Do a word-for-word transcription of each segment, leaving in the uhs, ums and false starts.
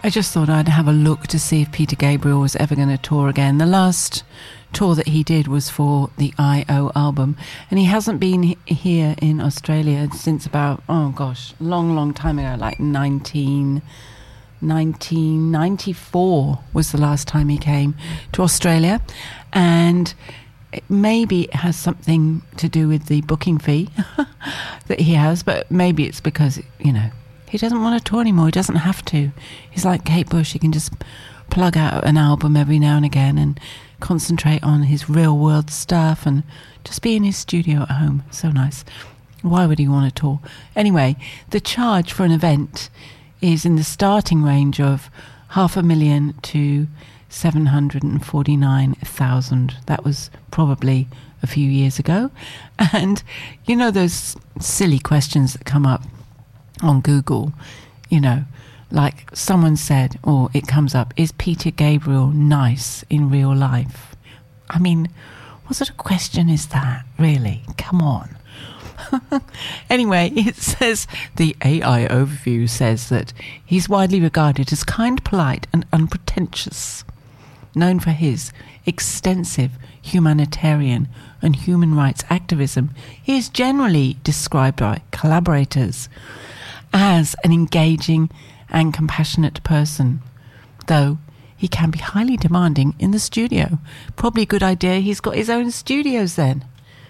I just thought I'd have a look to see if Peter Gabriel was ever going to tour again. The last tour that he did was for the I O album, and he hasn't been he- here in Australia since about, oh gosh, long, long time ago, like nineteen, nineteen ninety-four was the last time he came to Australia, and it maybe it has something to do with the booking fee that he has, but maybe it's because, you know, he doesn't want to tour anymore. He doesn't have to. He's like Kate Bush. He can just plug out an album every now and again and concentrate on his real world stuff and just be in his studio at home. So nice. Why would he want to tour? Anyway, the charge for an event is in the starting range of half a million to seven hundred forty-nine thousand. That was probably a few years ago. And you know those silly questions that come up on Google, you know, like someone said, or it comes up, is Peter Gabriel nice in real life? I mean, what sort of question is that, really? Come on. Anyway, it says, the A I overview says that he's widely regarded as kind, polite and unpretentious. Known for his extensive humanitarian and human rights activism, he is generally described by collaborators as an engaging and compassionate person, though he can be highly demanding in the studio. Probably a good idea he's got his own studios then.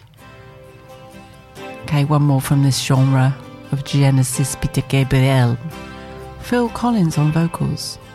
Okay, one more from this genre of Genesis, Peter Gabriel. Phil Collins on vocals.